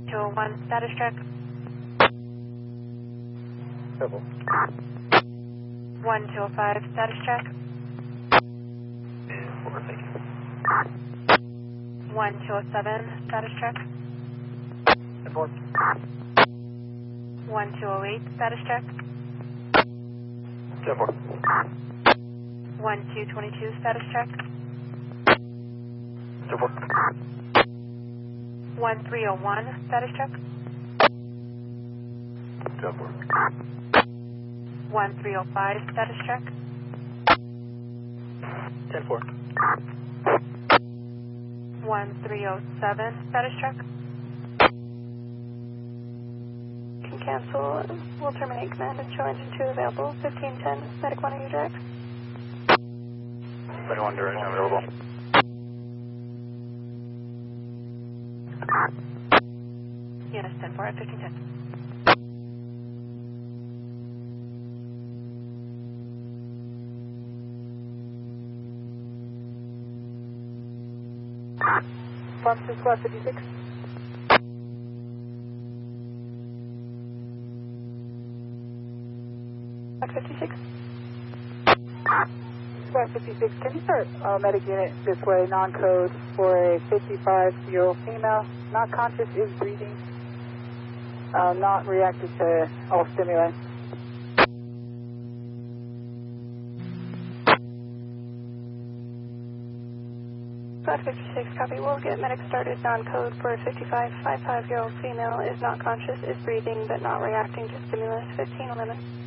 201, status check. Double. 1205, status check. 4, thank you. 1207, status check. 4. 1208, status check. 4. 1222, status check. 4. 1301, status check. 4. 1305, status check. 4. 1307, status check. Can cancel. We'll terminate command and show engine 2 available. 1510, medic 1, are you direct? 21 direct available. Units 10-4 at 1510. Pharmacy Squad 56. Squad 56. Squad 56, can you start medic unit this way, non-code for a 55-year-old female, not conscious, is breathing, not reacted to all stimuli. Squad 56, copy. We'll get medic started non-code for a 55-year-old female, is not conscious, is breathing, but not reacting to stimulus. 1511.